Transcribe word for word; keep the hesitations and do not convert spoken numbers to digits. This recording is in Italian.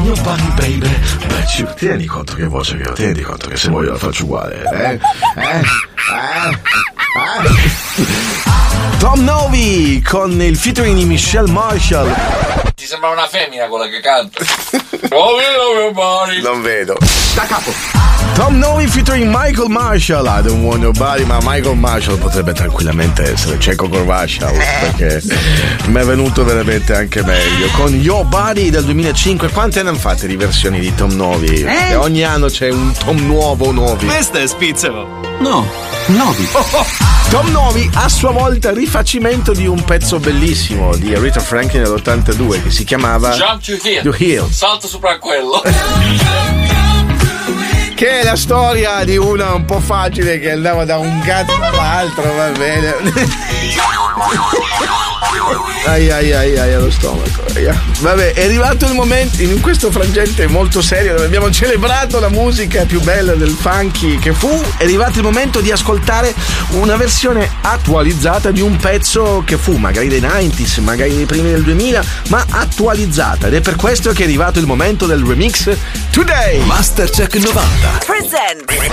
your body baby. Bet you. Tieni conto che voce che ho, tieni conto che se vuoi la faccio uguale. Eh? Eh? Eh? Eh? Tom Novi con il featuring di Michelle Marshall. Ti sembra una femmina quella che canta. Non vedo. Da capo. Tom Novi featuring Michael Marshall. I don't want nobody, ma Michael Marshall potrebbe tranquillamente essere Cecco Corvashal, perché mi è venuto veramente anche meglio. Con Your Body del duemilacinque. Quante ne hanno fatte di versioni di Tom Novi? Eh? E ogni anno c'è un Tom nuovo Novi. Questo è spizzico. No, Novi. Oh, oh. Tom Novi a sua volta rifacimento di un pezzo bellissimo di Aretha Franklin nell'ottantadue che si chiamava Jump to Hill. To Hill. Salto sopra quello. Che è la storia di una un po' facile che andava da un gatto all'altro, va bene. Ai ai ai ai allo stomaco. Vabbè, è arrivato il momento, in questo frangente molto serio dove abbiamo celebrato la musica più bella del funky che fu, è arrivato il momento di ascoltare una versione attualizzata di un pezzo che fu magari dei novanta, magari dei primi del duemila, ma attualizzata, ed è per questo che è arrivato il momento del remix Today. Mastercheck novanta Present